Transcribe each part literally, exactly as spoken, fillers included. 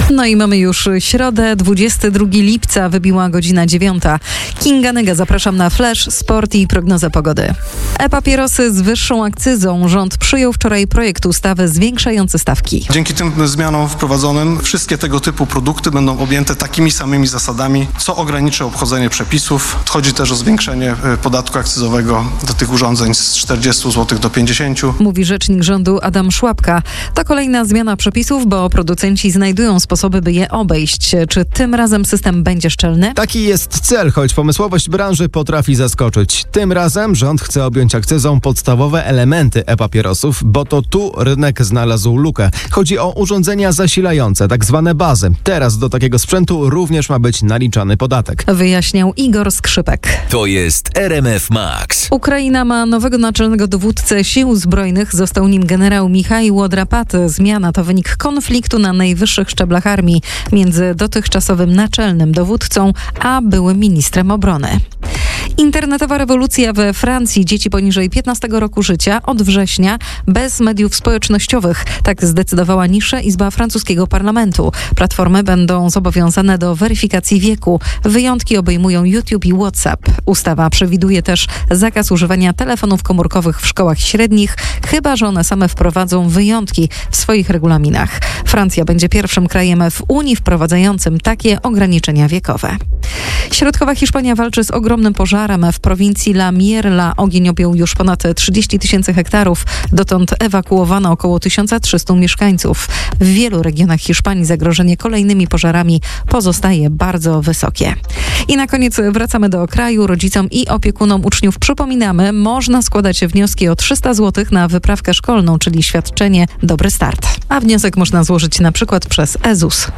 No i mamy już środę, dwudziestego drugiego lipca, wybiła godzina dziewiąta. Kinga Nyga, zapraszam na Flash, sport i prognozę pogody. E-papierosy z wyższą akcyzą. Rząd przyjął wczoraj projekt ustawy zwiększający stawki. Dzięki tym zmianom wprowadzonym wszystkie tego typu produkty będą objęte takimi samymi zasadami, co ograniczy obchodzenie przepisów. Chodzi też o zwiększenie podatku akcyzowego do tych urządzeń z czterdziestu złotych do pięćdziesięciu. Mówi rzecznik rządu Adam Szłapka. To kolejna zmiana przepisów, bo producenci znajdują sposoby, by je obejść. Czy tym razem system będzie szczelny? Taki jest cel, choć pomysłowość branży potrafi zaskoczyć. Tym razem rząd chce objąć akcyzą podstawowe elementy e-papierosów, bo to tu rynek znalazł lukę. Chodzi o urządzenia zasilające, tak zwane bazy. Teraz do takiego sprzętu również ma być naliczany podatek. Wyjaśniał Igor Skrzypek. To jest R M F Max. Ukraina ma nowego naczelnego dowódcę sił zbrojnych. Został nim generał Michaił Łodrapaty. Zmiana to wynik konfliktu na najwyższych szczeblach armii między dotychczasowym naczelnym dowódcą a byłym ministrem obrony. Internetowa rewolucja we Francji. Dzieci poniżej piętnastego roku życia od września bez mediów społecznościowych. Tak zdecydowała niższa izba francuskiego parlamentu. Platformy będą zobowiązane do weryfikacji wieku. Wyjątki obejmują YouTube i WhatsApp. Ustawa przewiduje też zakaz używania telefonów komórkowych w szkołach średnich, chyba że one same wprowadzą wyjątki w swoich regulaminach. Francja będzie pierwszym krajem w Unii wprowadzającym takie ograniczenia wiekowe. Środkowa Hiszpania walczy z ogromnym pożarem w prowincji La Mierla. Ogień objął już ponad trzydzieści tysięcy hektarów. Dotąd ewakuowano około tysiąc trzysta mieszkańców. W wielu regionach Hiszpanii zagrożenie kolejnymi pożarami pozostaje bardzo wysokie. I na koniec wracamy do kraju. Rodzicom i opiekunom uczniów przypominamy, można składać wnioski o trzysta złotych na wyprawkę szkolną, czyli świadczenie Dobry Start. A wniosek można złożyć na przykład przez E Z U S.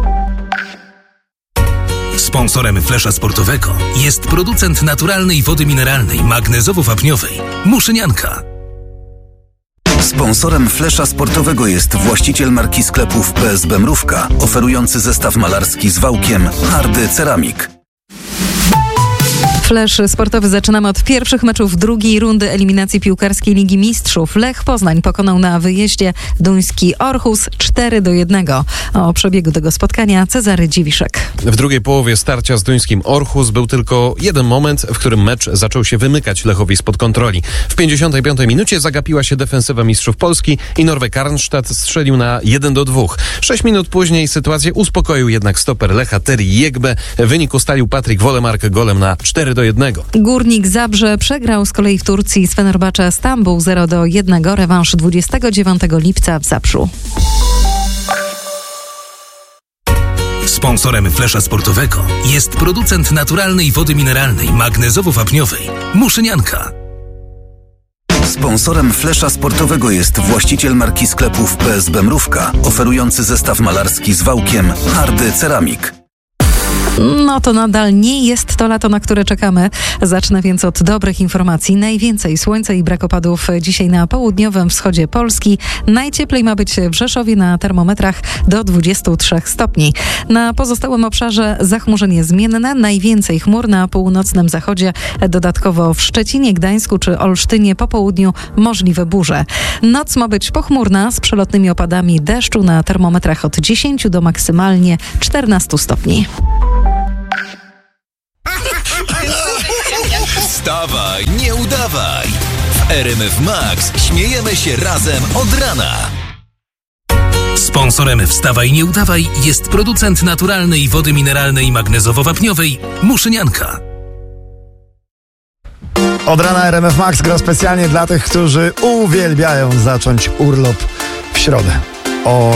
Sponsorem Flesza Sportowego jest producent naturalnej wody mineralnej magnezowo-wapniowej Muszynianka. Sponsorem Flesza Sportowego jest właściciel marki sklepów P S B Mrówka, oferujący zestaw malarski z wałkiem Hardy Ceramik. Flash sportowy zaczynamy od pierwszych meczów drugiej rundy eliminacji piłkarskiej Ligi Mistrzów. Lech Poznań pokonał na wyjeździe duński Orhus cztery do jednego. O przebiegu tego spotkania Cezary Dziwiszek. W drugiej połowie starcia z duńskim Orhus był tylko jeden moment, w którym mecz zaczął się wymykać Lechowi spod kontroli. W pięćdziesiątej piątej minucie zagapiła się defensywa mistrzów Polski i Norweg Arnstadt strzelił na jeden do dwóch. Sześć minut później sytuację uspokoił jednak stoper Lecha Terry Jegbe. Wynik ustalił Patryk Wolemark golem na cztery do jednego. Górnik Zabrze przegrał z kolei w Turcji z Fenerbahce Stambuł zero do jednego. Rewanż dwudziestego dziewiątego lipca w Zabrzu. Sponsorem Flesza Sportowego jest producent naturalnej wody mineralnej magnezowo-wapniowej Muszynianka. Sponsorem Flesza Sportowego jest właściciel marki sklepów P S B Mrówka, oferujący zestaw malarski z wałkiem Hardy Ceramik. No to nadal nie jest to lato, na które czekamy. Zacznę więc od dobrych informacji. Najwięcej słońca i brak opadów dzisiaj na południowym wschodzie Polski. Najcieplej ma być w Rzeszowie na termometrach do dwudziestu trzech stopni. Na pozostałym obszarze zachmurzenie zmienne. Najwięcej chmur na północnym zachodzie. Dodatkowo w Szczecinie, Gdańsku czy Olsztynie po południu możliwe burze. Noc ma być pochmurna z przelotnymi opadami deszczu na termometrach od dziesięciu do maksymalnie czternastu stopni. Wstawaj, nie udawaj! W R M F Max śmiejemy się razem od rana. Sponsorem Wstawaj, nie udawaj jest producent naturalnej wody mineralnej magnezowo-wapniowej Muszynianka. Od rana R M F Max gra specjalnie dla tych, którzy uwielbiają zacząć urlop w środę. O